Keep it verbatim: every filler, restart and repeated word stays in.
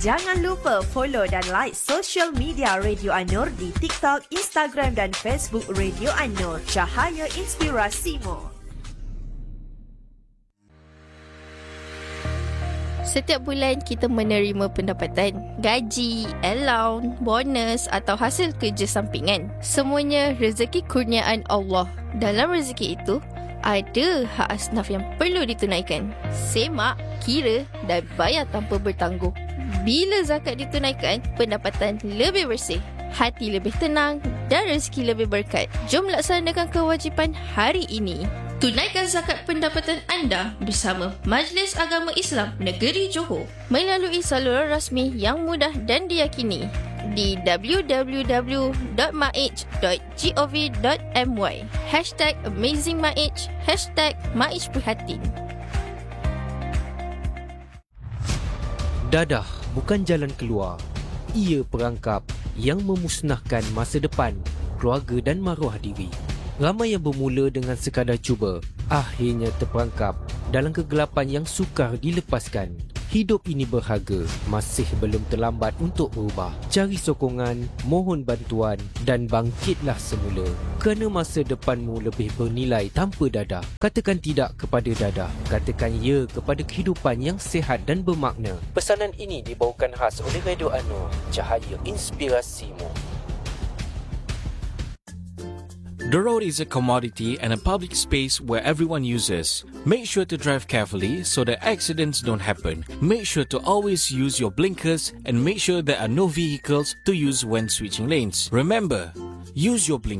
Jangan lupa follow dan like social media Radio An-Nur di TikTok, Instagram dan Facebook Radio An-Nur. Cahaya inspirasimu. Setiap bulan kita menerima pendapatan, gaji, allowance, bonus atau hasil kerja sampingan. Semuanya rezeki kurniaan Allah. Dalam rezeki itu, ada hak asnaf yang perlu ditunaikan. Semak, kira dan bayar tanpa bertangguh. Bila zakat ditunaikan, pendapatan lebih bersih, hati lebih tenang dan rezeki lebih berkat. Jom laksanakan kewajipan hari ini. Tunaikan zakat pendapatan anda bersama Majlis Agama Islam Negeri Johor melalui saluran rasmi yang mudah dan diyakini di w w w dot maij dot gov dot my. Hashtag AmazingMaij, Hashtag Maij Prihatin. Dadah bukan jalan keluar. Ia perangkap yang memusnahkan masa depan, keluarga dan maruah diri. Ramai yang bermula dengan sekadar cuba, akhirnya terperangkap dalam kegelapan yang sukar dilepaskan. Hidup ini berharga, masih belum terlambat untuk berubah. Cari sokongan, mohon bantuan dan bangkitlah semula. Kerana masa depanmu lebih bernilai tanpa dadah. Katakan tidak kepada dadah. Katakan ya kepada kehidupan yang sihat dan bermakna. Pesanan ini dibawakan khas oleh Radio An-Nur, Cahaya Inspirasimu. The road is a commodity and a public space where everyone uses. Make sure to drive carefully so that accidents don't happen. Make sure to always use your blinkers and make sure there are no vehicles to use when switching lanes. Remember, use your blinkers.